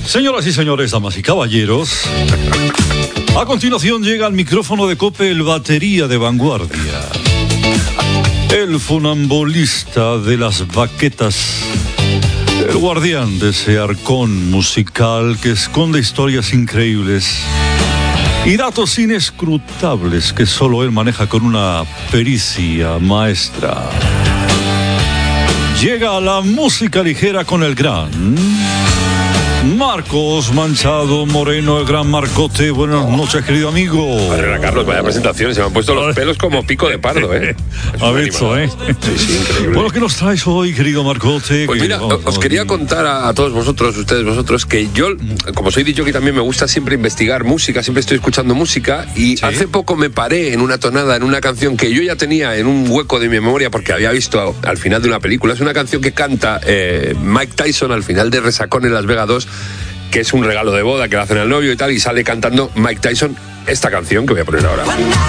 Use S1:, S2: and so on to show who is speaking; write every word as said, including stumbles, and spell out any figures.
S1: Señoras y señores, damas y caballeros, a continuación llega al micrófono de COPE el batería de vanguardia, el funambulista de las baquetas, el guardián de ese arcón musical que esconde historias increíbles y datos inescrutables que solo él maneja con una pericia maestra. Llega la música ligera con el gran Marcos Manchado Moreno, el gran Marcote. Buenas noches, querido amigo.
S2: Padre Carlos, vaya presentaciones, se me han puesto los pelos como pico de pardo, ¿eh?
S1: A ver, eso, ¿eh?
S2: Sí, sí, increíble.
S1: Bueno, ¿qué nos traes hoy, querido Marcote?
S2: Pues
S1: que,
S2: mira,
S1: vamos,
S2: os quería
S1: vamos,
S2: contar a, a todos vosotros, ustedes, vosotros, que yo, como soy D J, que también me gusta siempre investigar música, siempre estoy escuchando música, y ¿sí? Hace poco me paré en una tonada, en una canción que yo ya tenía en un hueco de mi memoria, porque había visto al final de una película. Es una canción que canta eh, Mike Tyson al final de Resacón en Las Vegas dos, que es un regalo de boda que le hacen al novio y tal, y sale cantando Mike Tyson esta canción que voy a poner ahora.